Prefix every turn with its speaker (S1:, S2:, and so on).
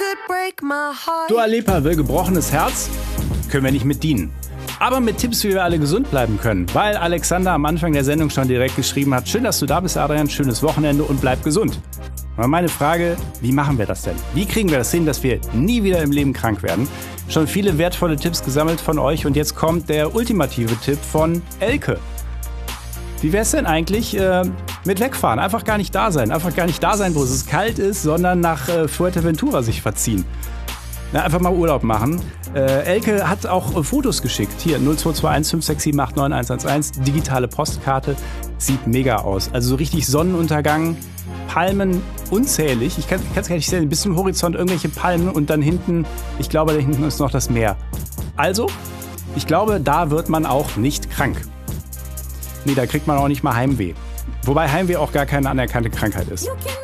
S1: Dua Lipa will gebrochenes Herz? Können wir nicht mit dienen. Aber mit Tipps, wie wir alle gesund bleiben können. Weil Alexander am Anfang der Sendung schon direkt geschrieben hat: Schön, dass du da bist, Adrian, schönes Wochenende und bleib gesund. Aber meine Frage, wie machen wir das denn? Wie kriegen wir das hin, dass wir nie wieder im Leben krank werden? Schon viele wertvolle Tipps gesammelt von euch und jetzt kommt der ultimative Tipp von Elke. Wie wäre es denn eigentlich mit wegfahren? Einfach gar nicht da sein. Einfach gar nicht da sein, wo es kalt ist, sondern nach Fuerteventura sich verziehen. Ja, einfach mal Urlaub machen. Elke hat auch Fotos geschickt. Hier 0221 567 89111. Digitale Postkarte. Sieht mega aus. Also so richtig Sonnenuntergang, Palmen unzählig. Ich kann es gar nicht sehen. Bis zum Horizont irgendwelche Palmen und dann hinten, ich glaube, da hinten ist noch das Meer. Also, ich glaube, da wird man auch nicht krank. Nee, da kriegt man auch nicht mal Heimweh. Wobei Heimweh auch gar keine anerkannte Krankheit ist.